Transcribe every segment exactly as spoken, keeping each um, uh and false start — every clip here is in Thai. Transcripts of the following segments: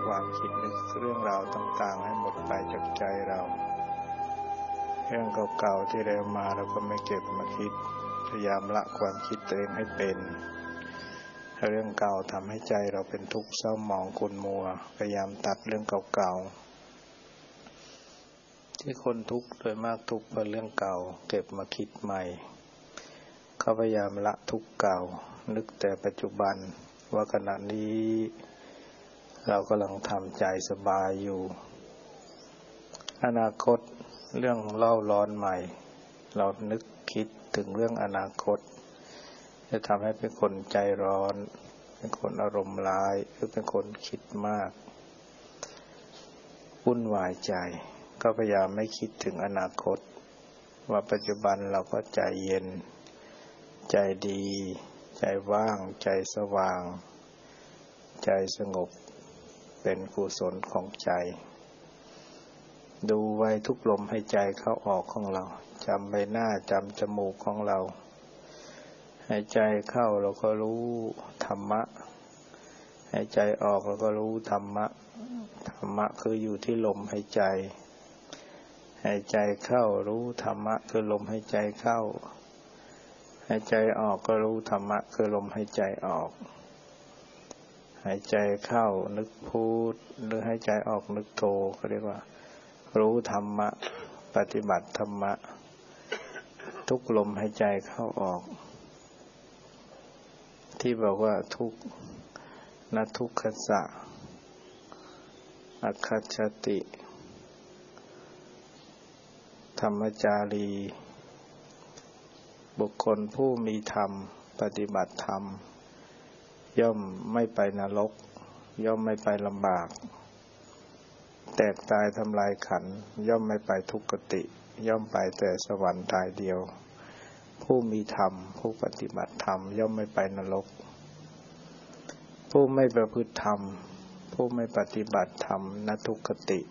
ความคิดนึกเรื่องราวต่างๆให้หมดไปจากใจเราเรื่องเก่าๆที่เรามาเราก็ไม่เก็บมาคิดพยายามละความคิดตัวเองให้เป็นเรื่องเก่าทำให้ใจเราเป็นทุกข์เศร้าหมองขุ่นมัวพยายามตัดเรื่องเก่าๆที่คนทุกข์โดยมากทุกข์เพราะเรื่องเก่าเก็บมาคิดใหม่เขาพยายามละทุกข์เก่านึกแต่ปัจจุบันว่าขณะนี้เรากำลังทำใจสบายอยู่อนาคตเรื่องเล่าร้อนใหม่เรานึกคิดถึงเรื่องอนาคตจะทำให้เป็นคนใจร้อนเป็นคนอารมณ์ร้ายหรือเป็นคนคิดมากวุ่นวายใจก็พยายามไม่คิดถึงอนาคตว่าปัจจุบันเราก็ใจเย็นใจดีใจว่างใจสว่างใจสงบเป็นกุศลของใจดูไว้ทุกลมหายใจเข้าออกของเราจำใบหน้าจำจมูกของเราหายใจเข้าเราก็รู้ธรรมะหายใจออกเราก็รู้ธรรมะธรรมะคืออยู่ที่ลมหายใจหายใจเข้ารู้ธรรมะคือลมหายใจเข้าหายใจออกก็รู้ธรรมะคือลมหายใจออกหายใจเข้านึกพุทหรือหายใจออกนึกโธเขาเรียกว่ารู้ธรรมะปฏิบัติธรรมะทุกลมหายใจเข้าออกที่บอกว่าทุกนัทุกขสะอัคคัจฉติธรรมจารีบุคคลผู้มีธรรมปฏิบัติธรรมย่อมไม่ไปนรกย่อมไม่ไปลำบากแตกตายทำลายขันธ์ย่อมไม่ไปทุกขติย่อมไปแต่สวรรค์ตายเดียวผู้มีธรรมผู้ปฏิบัติธรรมย่อมไม่ไปนรกผู้ไม่ประพฤติธรรมผู้ไม่ปฏิบัติธรรมนทุกขติ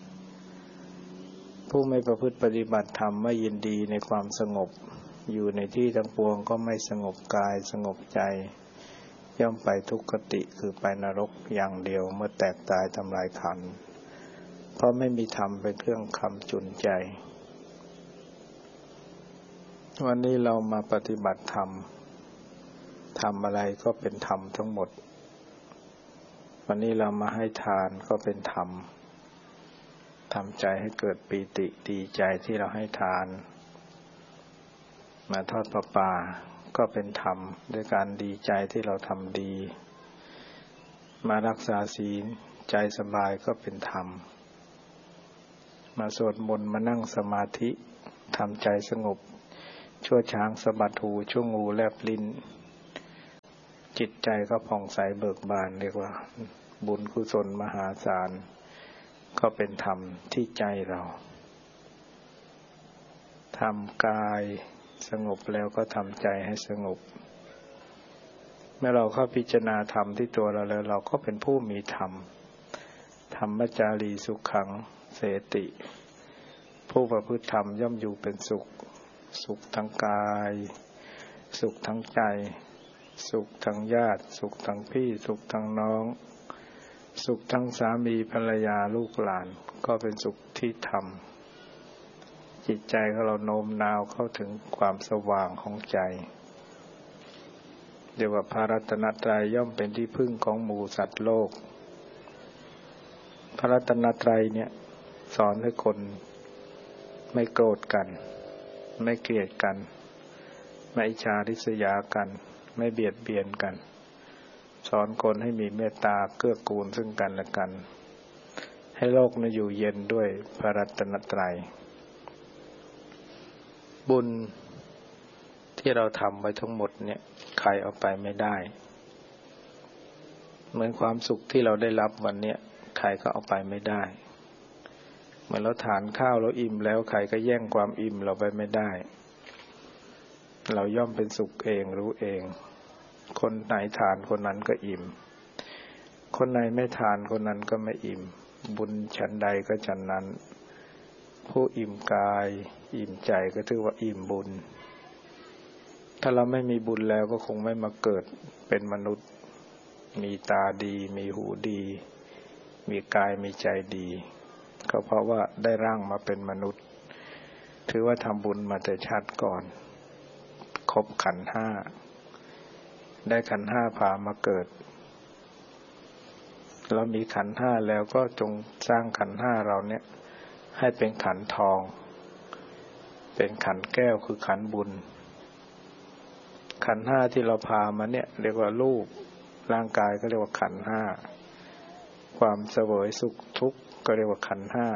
ผู้ไม่ประพฤติปฏิบัติธรรมไม่ยินดีในความสงบอยู่ในที่ทั้งปวงก็ไม่สงบกายสงบใจย่อมไปทุกขติคือไปนรกอย่างเดียวเมื่อแตกตายทำลายขันธ์เพราะไม่มีธรรมเป็นเครื่องค้ำจุนใจวันนี้เรามาปฏิบัติธรรมทำอะไรก็เป็นธรรมทั้งหมดวันนี้เรามาให้ทานก็เป็นธรรมทำใจให้เกิดปีติดีใจที่เราให้ทานมาทอดผ้าป่าก็เป็นธรรมด้วยการดีใจที่เราทำดีมารักษาศีลใจสบายก็เป็นธรรมมาสวดมนต์มานั่งสมาธิทำใจสงบชั่วช้างสะบัดหูชั่วงูแลบลิ้นจิตใจก็ผ่องใสเบิกบานเรียกว่าบุญกุศลมหาศาลก็เป็นธรรมที่ใจเราทำกายสงบแล้วก็ทำใจให้สงบเมื่อเราเข้าพิจารณาธรรมที่ตัวเราแล้วเราก็เป็นผู้มีธรรมธรรมจารีสุขขังเสติผู้ประพฤติธรรมย่อมอยู่เป็นสุขสุขทั้งกายสุขทั้งใจสุขทั้งญาติสุขทั้งพี่สุขทั้งน้องสุขทั้งสามีภรรยาลูกหลานก็เป็นสุขที่ธรรมจิตใจของเราโน้มน้าวเข้าถึงความสว่างของใจเรียกว่าพระรัตนตรัยย่อมเป็นที่พึ่งของหมู่สัตว์โลกพระรัตนตรัยเนี่ยสอนให้คนไม่โกรธกันไม่เกลียดกันไม่อิจฉาริษยากันไม่เบียดเบียนกันสอนคนให้มีเมตตาเกื้อกูลซึ่งกันและกันให้โลกนี้อยู่เย็นด้วยพระรัตนตรัยบุญที่เราทำไว้ทั้งหมดเนี่ยใครเอาไปไม่ได้เหมือนความสุขที่เราได้รับวันนี้ใครก็เอาไปไม่ได้เหมือนเราทานข้าวเราอิ่มแล้วใครก็แย่งความอิ่มเราไปไม่ได้เราย่อมเป็นสุขเองรู้เองคนไหนทานคนนั้นก็อิ่มคนไหนไม่ทานคนนั้นก็ไม่อิ่มบุญฉันใดก็ฉันนั้นผู้อิ่มกายอิ่มใจก็ถือว่าอิ่มบุญถ้าเราไม่มีบุญแล้วก็คงไม่มาเกิดเป็นมนุษย์มีตาดีมีหูดีมีกายมีใจดีก็เพราะว่าได้ร่างมาเป็นมนุษย์ถือว่าทำบุญมาแต่ชาติก่อนครบขันธ์ห้าได้ขันธ์ห้าพามาเกิดเรามีขันธ์ห้าแล้วก็จงสร้างขันธ์ห้าเราเนี่ยให้เป็นขันธ์ทองเป็นขันธ์แก้วคือขันธ์บุญขันธ์ห้าที่เราพามาเนี่ยเรียกว่ารูปร่างกายก็เรียกว่าขันธ์ห้าความเสวยสุขทุกข์ก็เรียกว่าขันธ์ห้า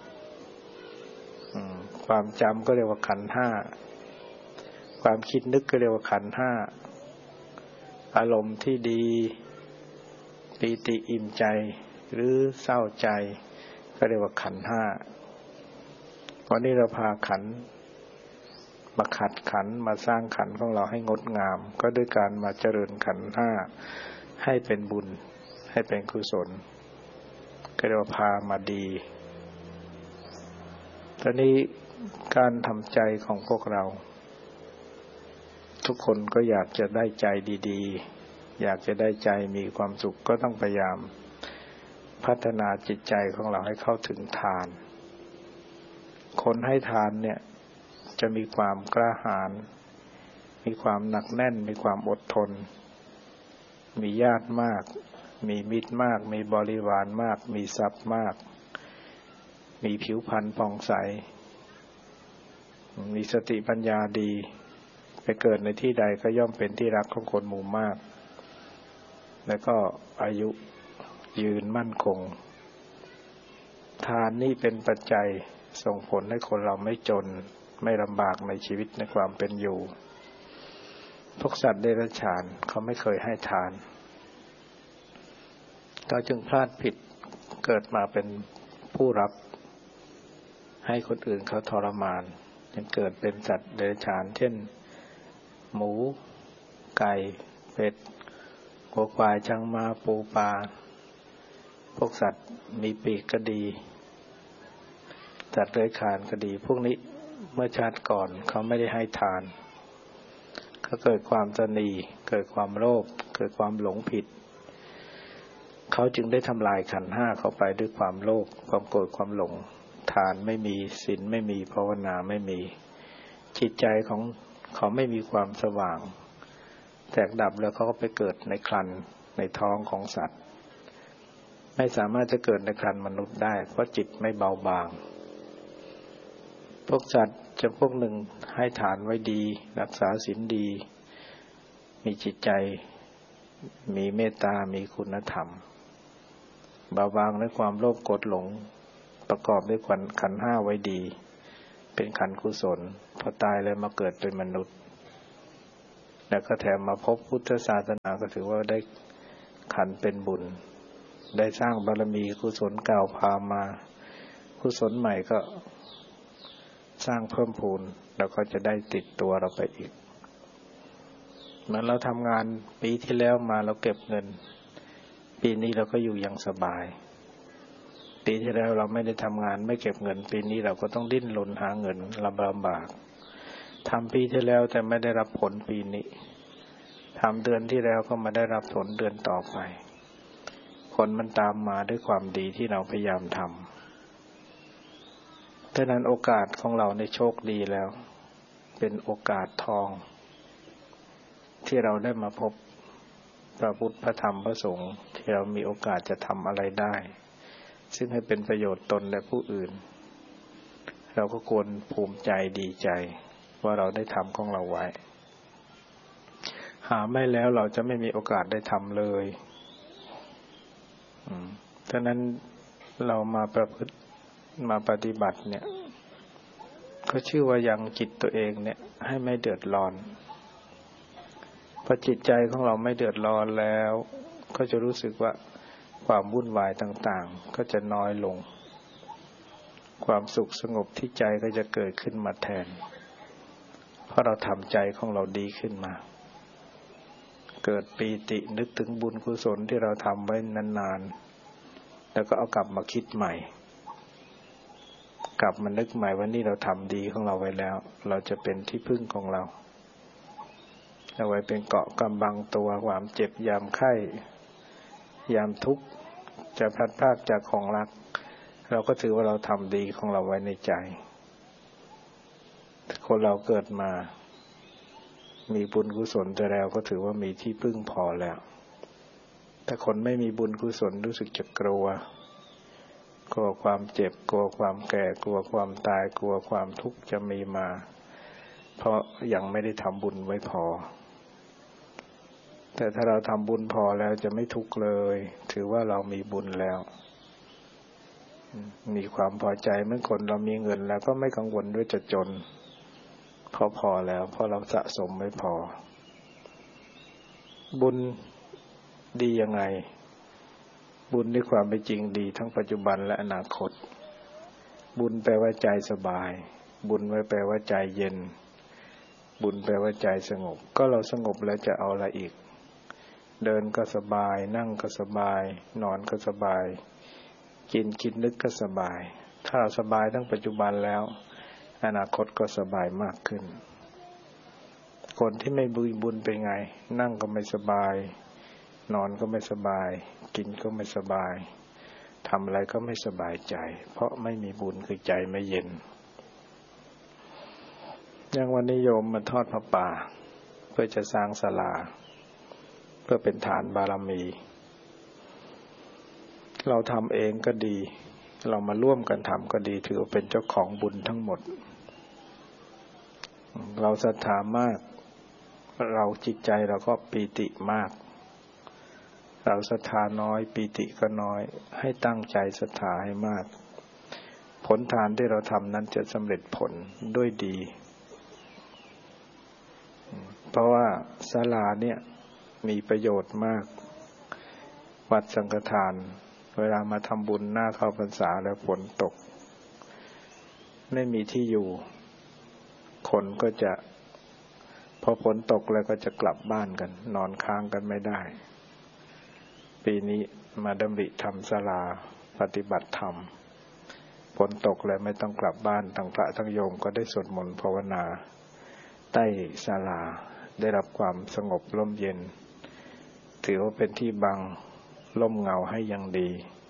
ความจำก็เรียกว่าขันธ์ห้าความคิดนึกก็เรียกว่าขันธ์ห้าอารมณ์ที่ดีปีติอิ่มใจหรือเศร้าใจก็เรียกว่าขันธ์ห้าวันนี้เราพาขันธ์มาขัดขันธ์มาสร้างขันธ์ของเราให้งดงามก็ด้วยการมาเจริญขันธ์ห้าให้เป็นบุญให้เป็นกุศลก็เรียกว่าพามาดีตอนนี้การทำใจของพวกเราทุกคนก็อยากจะได้ใจดีๆอยากจะได้ใจมีความสุขก็ต้องพยายามพัฒนาจิตใจของเราให้เข้าถึงทานคนให้ทานเนี่ยจะมีความกล้าหาญมีความหนักแน่นมีความอดทนมีญาติมากมีมิตรมากมีบริวารมากมีทรัพย์มากมีผิวพรรณผ่องใสมีสติปัญญาดีไปเกิดในที่ใดก็ย่อมเป็นที่รักของคนหมู่มากแล้วก็อายุยืนมั่นคงทานนี่เป็นปัจจัยส่งผลให้คนเราไม่จนไม่ลำบากในชีวิตในความเป็นอยู่พวกสัตว์เดรัจฉานเขาไม่เคยให้ทานก็จึงพลาดผิดเกิดมาเป็นผู้รับให้คนอื่นเขาทรมานจึงเกิดเป็นสัตว์เดรัจฉานเช่นหมูไก่เป็ดวัวควายช้างม้าปูปลาพวกสัตว์มีปีกก็ดีสัตว์เลื้อยคลานก็ดีพวกนี้เมื่อชาติก่อนเขาไม่ได้ให้ทานเขาเกิดความตณีเกิดความโลภเกิดความหลงผิดเขาจึงได้ทำลายขันธ์ห้าเข้าไปด้วยความโลภความโกรธความหลงทานไม่มีศีลไม่มีภาวนาไม่มีจิตใจของเขาไม่มีความสว่างแตกดับแล้วเขาก็ไปเกิดในครรภ์ในท้องของสัตว์ไม่สามารถจะเกิดในครรภ์มนุษย์ได้เพราะจิตไม่เบาบางพวกสัตว์จำพวกหนึ่งให้ทานไว้ดีรักษาศีลดีมีจิตใจมีเมตตามีคุณธรรมเบาบางในความโลภโกรธหลงประกอบด้วยขันธ์ห้าไว้ดีเป็นขันธ์กุศลพอตายแล้วมาเกิดเป็นมนุษย์แล้วก็แถมมาพบพุทธศาสนาก็ถือว่าได้ขันธ์เป็นบุญได้สร้างบารมีกุศลเก่าพามากุศลใหม่ก็สร้างเพิ่มพูนแล้วก็จะได้ติดตัวเราไปอีกเหมือนเราทำงานปีที่แล้วมาเราเก็บเงินปีนี้เราก็อยู่อย่างสบายปีที่แล้วเราไม่ได้ทำงานไม่เก็บเงินปีนี้เราก็ต้องดิ้นรนหาเงินลำบากทำปีที่แล้วแต่ไม่ได้รับผลปีนี้ทำเดือนที่แล้วก็มาได้รับผลเดือนต่อไปผลมันตามมาด้วยความดีที่เราพยายามทำดังนั้นโอกาสของเราในโชคดีแล้วเป็นโอกาสทองที่เราได้มาพบพระพุทธพระธรรมพระสงฆ์ที่เรามีโอกาสจะทำอะไรได้ซึ่งให้เป็นประโยชน์ตนและผู้อื่นเราก็ควรภูมิใจดีใจว่าเราได้ทำของเราไว้หาไม่แล้วเราจะไม่มีโอกาสได้ทำเลยฉะนั้นเรามาประพฤติมาปฏิบัติเนี่ยก็ชื่อว่ายังจิตตัวเองเนี่ยให้ไม่เดือดร้อนพอจิตใจของเราไม่เดือดร้อนแล้วก็จะรู้สึกว่าความวุ่นวายต่างๆก็จะน้อยลงความสุขสงบที่ใจก็จะเกิดขึ้นมาแทนเพราะเราทำใจของเราดีขึ้นมาเกิดปีตินึกถึงบุญกุศลที่เราทำไว้นานๆแล้วก็เอากลับมาคิดใหม่กลับมานึกใหม่ว่านี่เราทำดีของเราไว้แล้วเราจะเป็นที่พึ่งของเราเอาไว้เป็นเกาะกำบังตัวความเจ็บยามไข้ยามทุกข์จะพลัดพรากจากของรักเราก็ถือว่าเราทำดีของเราไว้ในใจคนเราเกิดมามีบุญกุศลแต่แล้วก็ถือว่ามีที่พึ่งพอแล้วแต่คนไม่มีบุญกุศลรู้สึกจะกลัวกลัวความเจ็บกลัวความแก่กลัวความตายกลัวความทุกข์จะมีมาเพราะยังไม่ได้ทำบุญไว้พอแต่ถ้าเราทำบุญพอแล้วจะไม่ทุกข์เลยถือว่าเรามีบุญแล้วมีความพอใจเมื่อคนเรามีเงินแล้วก็ไม่กังวลด้วยจะจนเพราะพอแล้วเพราะเราสะสมไม่พอบุญดียังไงบุญในความเป็นจริงดีทั้งปัจจุบันและอนาคตบุญแปลว่าใจสบายบุญไว้แปลว่าใจเย็นบุญแปลว่าใจสงบก็เราสงบแล้วจะเอาอะไรอีกเดินก็สบายนั่งก็สบายนอนก็สบายกินคิดนึกก็สบายถ้าเราสบายทั้งปัจจุบันแล้วอนาคตก็สบายมากขึ้นคนที่ไม่บุญบุญเป็นไงนั่งก็ไม่สบายนอนก็ไม่สบายกินก็ไม่สบายทำอะไรก็ไม่สบายใจเพราะไม่มีบุญคือใจไม่เย็นอย่างวันนี้โยมมาทอดผ้าป่าเพื่อจะสร้างศาลาเพื่อเป็นฐานบารมีเราทำเองก็ดีเรามาร่วมกันทำก็ดีถือว่าเป็นเจ้าของบุญทั้งหมดเราศรัทธามากเราจิตใจเราก็ปีติมากเราศรัทธาน้อยปีติก็น้อยให้ตั้งใจศรัทธาให้มากผลทานที่เราทำนั้นจะสำเร็จผลด้วยดีเพราะว่าศาลาเนี่ยมีประโยชน์มากวัดสังฆทานเวลามาทำบุญหน้าเข้าพรรษาแล้วฝนตกไม่มีที่อยู่คนก็จะพอฝนตกแล้วก็จะกลับบ้านกันนอนค้างกันไม่ได้ปีนี้มาดำริทำศาลาปฏิบัติธรรมฝนตกแล้วไม่ต้องกลับบ้านทั้งพระทั้งโยมก็ได้สวดมนต์ภาวนาใต้ศาลาได้รับความสงบร่มเย็นถือว่าเป็นที่บังร่มเงาให้อย่างดี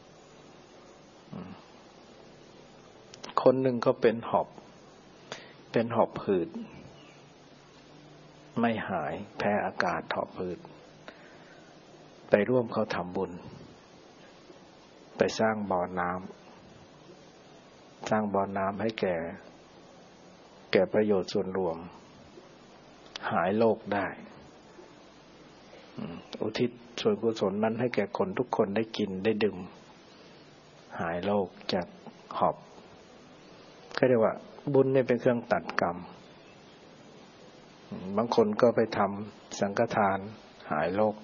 คนหนึ่งก็เป็นหอบเป็นหอบหืดไม่หายแพ้อากาศหอบหืดไปร่วมเขาทำบุญไปสร้างบ่อน้ำสร้างบ่อน้ำให้แก่แก่ประโยชน์ส่วนรวมหายโรคได้อุทิศส่วนกุศลนั้นให้แก่คนทุกคนได้กินได้ดื่มหายโรคจากหอบก็เรียกว่าบุญเนี่ยเป็นเครื่องตัดกรรมบางคนก็ไปทำสังฆทานหายโรค